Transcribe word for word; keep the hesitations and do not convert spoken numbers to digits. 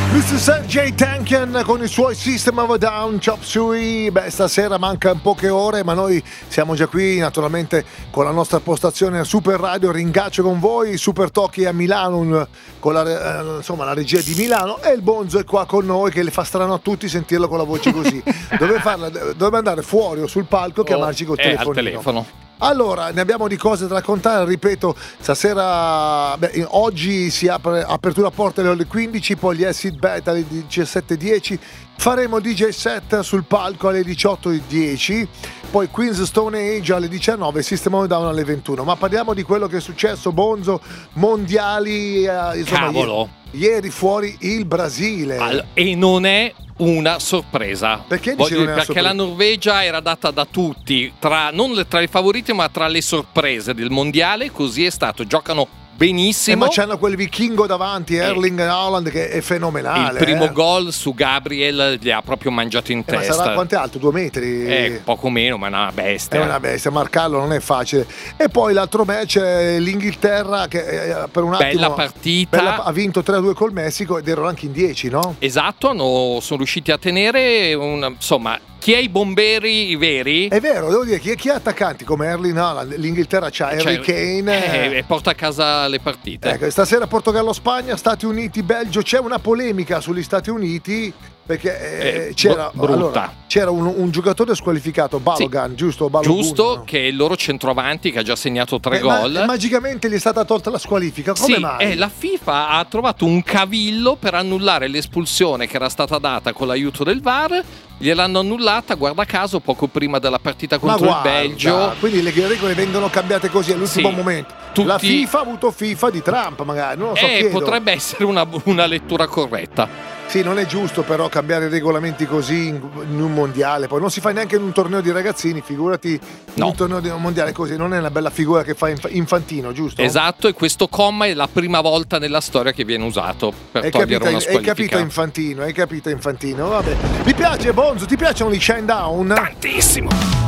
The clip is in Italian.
mister Sergej Tankian con i suoi System of a Down, Chop Suey. Beh, stasera manca poche ore, ma noi siamo già qui naturalmente con la nostra postazione Super Radio Ringaccio con voi, Super Tocchi a Milano con la, eh, insomma, la regia di Milano, e il Bonzo è qua con noi che le fa strano a tutti sentirlo con la voce così. Dove farla, dovrebbe andare fuori o sul palco, chiamarci col oh, telefonino. Al telefono. Allora, ne abbiamo di cose da raccontare, ripeto, stasera, beh, oggi si apre apertura porte alle ore quindici, poi gli acid beta alle diciassette e dieci, faremo D J set sul palco alle diciotto e dieci, poi Queen's Stone Age alle diciannove, System of a Down alle ventuno. Ma parliamo di quello che è successo, Bonzo, mondiali, eh, insomma, Cavolo! Ieri, ieri fuori il Brasile. All- e non è una sorpresa. Perché Voglio dici non dire, è una perché sorpresa? la Norvegia era data da tutti, tra, non le- tra i favoriti, ma tra le sorprese del mondiale. Così è stato. Giocano Eh, benissimo. ma c'hanno quel vichingo davanti, Erling Haaland, che è fenomenale. Il primo eh. gol su Gabriel gli ha proprio mangiato in Eh, ma testa. sarà quanto è alto? Due metri? Eh, poco meno, ma è una bestia. È una bestia, marcarlo non è facile. E poi l'altro match è l'Inghilterra che eh, per un attimo Bella partita. bella- ha vinto tre a due col Messico ed erano anche in dieci, no? Esatto, hanno, sono riusciti a tenere una, insomma, chi è i bomberi veri? È vero, devo dire, chi, chi ha attaccanti come Erling Haaland, l'Inghilterra c'ha Harry Cioè, Kane. eh, e porta a casa le partite. Ecco, stasera Portogallo-Spagna, Stati Uniti-Belgio, c'è una polemica sugli Stati Uniti perché eh, Eh, c'era, brutta. allora, c'era un, un giocatore squalificato, Balogan, Sì. giusto? Balogun, Giusto, no? che è il loro centroavanti che ha già segnato tre Eh, ma- gol. magicamente gli è stata tolta la squalifica, come Sì, mai? eh, la FIFA ha trovato un cavillo per annullare l'espulsione che era stata data con l'aiuto del V A R. Gliel'hanno annullata, guarda caso, poco prima della partita Ma contro guarda, il Belgio. quindi le regole vengono cambiate così all'ultimo Sì, momento. tutti- La FIFA ha avuto FIFA di Trump, magari, non lo so, Eh, chiedo. potrebbe essere una, una lettura corretta. Sì, non è giusto però cambiare i regolamenti così in, in un mondiale, poi non si fa neanche in un torneo di ragazzini, figurati in No. un torneo di un mondiale così, non è una bella figura che fa inf- Infantino, giusto? Esatto, e questo comma è la prima volta nella storia che viene usato per Hai togliere capito, una hai squalifica. capito Infantino, hai capito Infantino, vabbè. Mi piace Bonzo, ti piacciono gli Shine Down? Tantissimo.